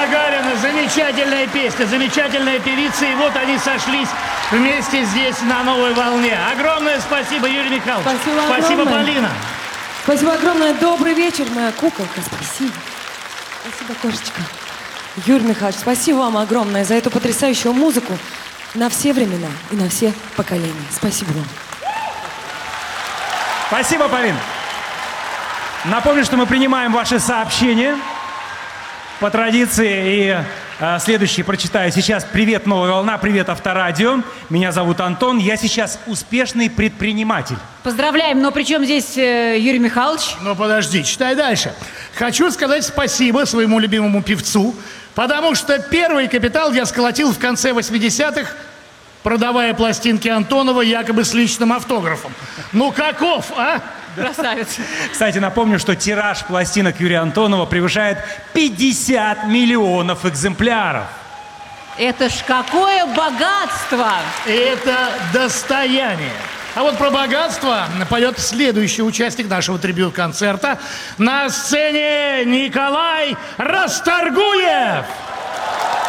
Гагарина. Замечательная песня, замечательная певица. И вот они сошлись вместе здесь на новой волне. Огромное спасибо, Юрий Михайлович. Спасибо, Полина. Спасибо огромное. Добрый вечер, моя куколка. Спасибо. Спасибо, кошечка. Юрий Михайлович, спасибо вам огромное за эту потрясающую музыку на все времена и на все поколения. Спасибо вам. Спасибо, Полин. Напомню, что мы принимаем ваши сообщения по традиции. И следующий прочитаю сейчас. Привет, Новая волна, привет, Авторадио. Меня зовут Антон, я сейчас успешный предприниматель. Поздравляем, но при чем здесь Юрий Михайлович? Ну, подожди, читай дальше. Хочу сказать спасибо своему любимому певцу, потому что первый капитал я сколотил в конце 80-х, продавая пластинки Антонова якобы с личным автографом. Ну, каков, а? Красавец. Кстати, напомню, что тираж пластинок Юрия Антонова превышает 50 миллионов экземпляров. Это ж какое богатство! Это достояние. А вот про богатство поет следующий участник нашего трибют-концерта. На сцене Николай Расторгуев!